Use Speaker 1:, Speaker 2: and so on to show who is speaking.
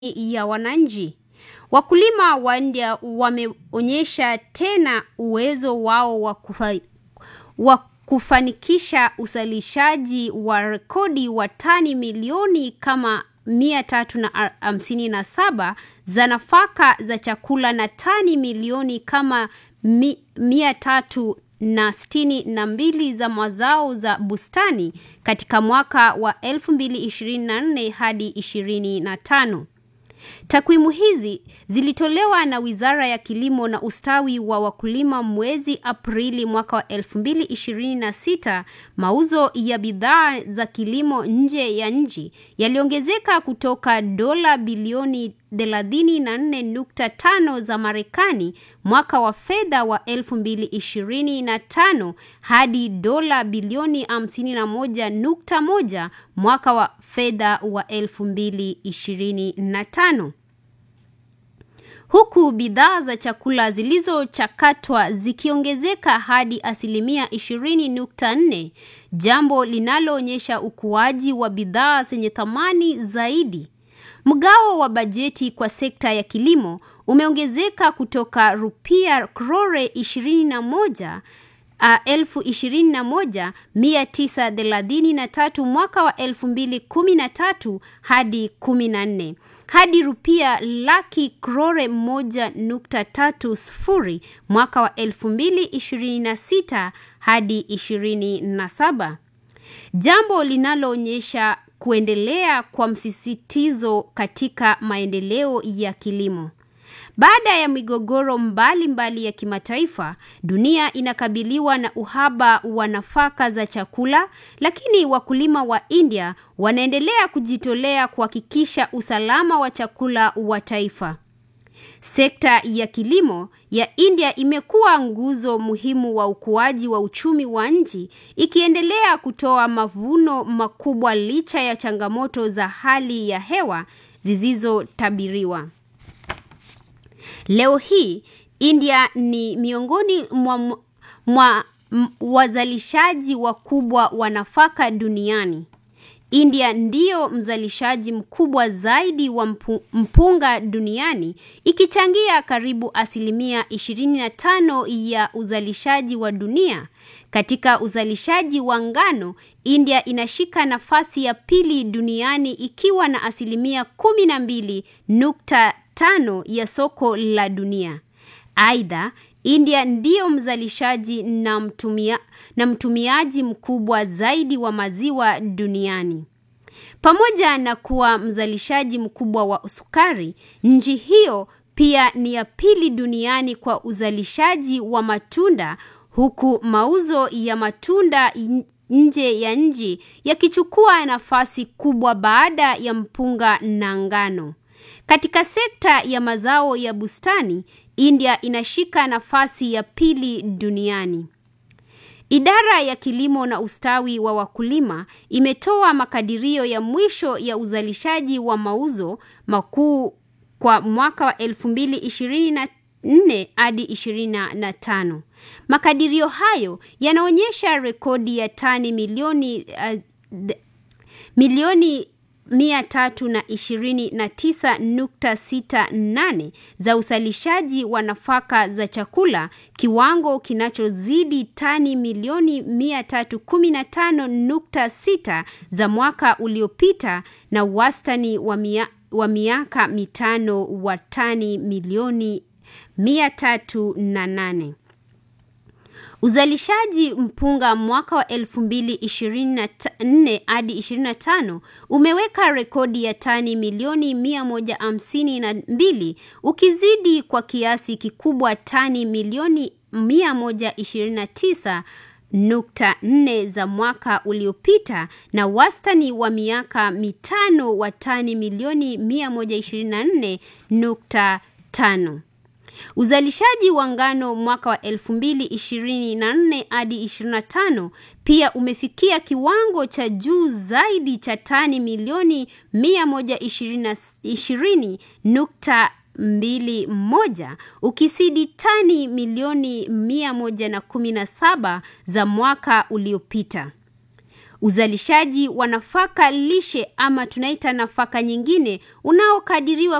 Speaker 1: ya wananchi. Wakulima wa India wameonyesha tena uwezo wao wa kufanikisha uzalishaji wa rekodi wa tani milioni kama 357 za nafaka za chakula na tani milioni kama 362 za mazao za bustani katika mwaka wa 2024 hadi 25. Takwimu hizi zilitolewa na Wizara ya Kilimo na Ustawi wa Wakulima mwezi Aprili mwaka wa 2026. Mauzo ya bidhaa za kilimo nje ya nchi yaliongezeka kutoka dola bilioni 34.5 za Marekani mwaka wa fedha wa 2025 hadi dola bilioni 51.1 mwaka wa fedha wa 2025. Huku bidhaa za chakula zilizochakatwa zikiongezeka hadi 20.4, jambo linaloonyesha ukuaji wa bidhaa zenye thamani zaidi. Mgao wa bajeti kwa sekta ya kilimo umeongezeka kutoka rupia crore 21,933 mwaka wa 2013 hadi 14 hadi rupia laki crore 1.30 mwaka wa 2026 hadi 27. Jambo linaloonyesha kuendelea kwa msisitizo katika maendeleo ya kilimo. Baada ya migogoro mbalimbali ya kimataifa, dunia inakabiliwa na uhaba wa nafaka za chakula, lakini wakulima wa India wanaendelea kujitolea kuhakikisha usalama wa chakula wa taifa. Sekta ya kilimo ya India imekuwa nguzo muhimu wa ukuaji wa uchumi wa nchi, ikiendelea kutoa mavuno makubwa licha ya changamoto za hali ya hewa zisizotabiriwa. Leo hii, India ni miongoni mwa wazalishaji wakubwa wa nafaka duniani. India ndiyo mzalishaji mkubwa zaidi wa mpunga duniani, ikichangia karibu 25% ya uzalishaji wa dunia. Katika uzalishaji wa ngano, India inashika nafasi ya pili duniani ikiwa na 12.5 ya soko la dunia. Aidha, India ndiyo mzalishaji na mtumiaji mkubwa zaidi wa maziwa duniani. Pamoja na kuwa mzalishaji mkubwa wa sukari, nchi hiyo pia ni ya pili duniani kwa uzalishaji wa matunda, huku mauzo ya matunda nje ya nchi yakichukua nafasi kubwa baada ya mpunga na ngano. Katika sekta ya mazao ya bustani, India inashika nafasi ya pili duniani. Idara ya Kilimo na Ustawi wa Wakulima imetoa makadirio ya mwisho ya uzalishaji wa mauzo makuu kwa mwaka wa 2024 hadi 25. Makadirio hayo yanaonyesha rekodi ya tani milioni 329.68 za uzalishaji wa nafaka za chakula, kiwango kinachozidi tani milioni 315.6 za mwaka uliopita na wastani wa miaka mitano wa tani milioni 308. Uzalishaji mpunga mwaka wa 2024 hadi 25 umeweka rekodi ya tani milioni 152, ukizidi kwa kiasi kikubwa tani milioni 129.4 za mwaka uliopita na wastani wa miaka mitano wa tani milioni 124.5. Uzalishaji wa ngano mwaka wa 2024 hadi 25 pia umefikia kiwango cha juu zaidi cha tani milioni 120.21, ukizidi tani milioni 117 za mwaka uliopita. Uzalishaji wa nafaka lishe ama tunaita nafaka nyingine unaokadiriwa